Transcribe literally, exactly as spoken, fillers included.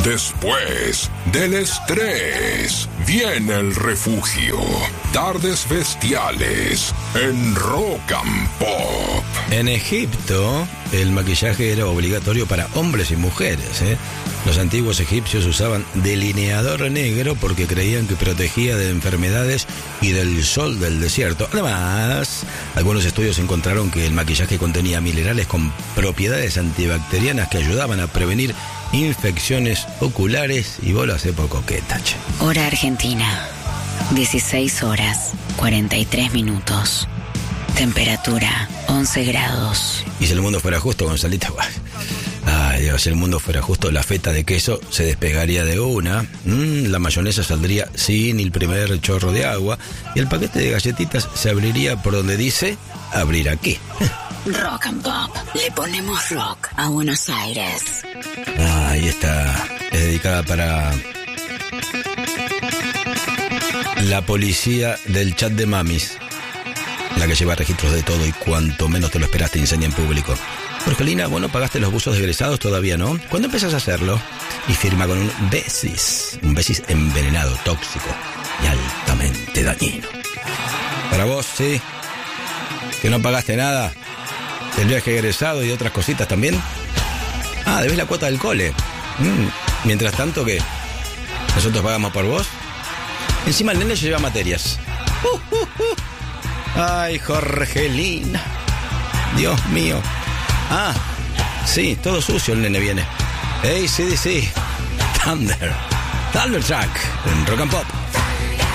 Después del estrés, viene el refugio. Tardes bestiales en Rock and Pop. En Egipto, el maquillaje era obligatorio para hombres y mujeres, ¿eh? Los antiguos egipcios usaban delineador negro porque creían que protegía de enfermedades y del sol del desierto. Además, algunos estudios encontraron que el maquillaje contenía minerales con propiedades antibacterianas que ayudaban a prevenir infecciones oculares y bolas de poco coquetache. Hora Argentina, dieciséis horas, cuarenta y tres minutos. Temperatura, once grados. Y si el mundo fuera justo, Gonzalito, ay Dios, si el mundo fuera justo, la feta de queso se despegaría de una, mm, la mayonesa saldría sin el primer chorro de agua y el paquete de galletitas se abriría por donde dice, abrir aquí. Rock and Pop, le ponemos rock a Buenos Aires. Ah, ahí está, es dedicada para la policía del chat de mamis, la que lleva registros de todo y cuanto menos te lo esperas te enseña en público. Jorgelina, ¿vos no pagaste los buzos egresados todavía, no? ¿Cuándo empezás a hacerlo? Y firma con un Besis, un Besis envenenado, tóxico y altamente dañino. Para vos, sí, que no pagaste nada del viaje egresado y de otras cositas también. Ah, debes la cuota del cole. Mm, mientras tanto, ¿qué? ¿Nosotros pagamos por vos? Encima el nene se lleva materias. Uh, uh, uh. Ay, Jorgelina. Dios mío. Ah, sí, todo sucio el nene viene. Hey, C D C. Thunder. Thunder Track en Rock and Pop.